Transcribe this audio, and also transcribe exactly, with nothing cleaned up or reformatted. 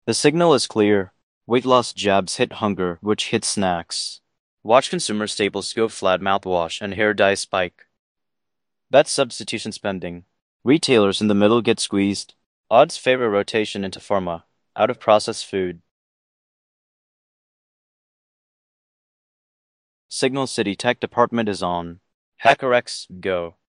The signal is clear. Weight loss jabs hit hunger, which hits snacks. Watch consumer staples go flat mouthwash and hair dye spike. That's substitution spending. Retailers in the middle get squeezed. Odds favor rotation into pharma, out of processed food. Signal City Tech Department is on. HackerX, go.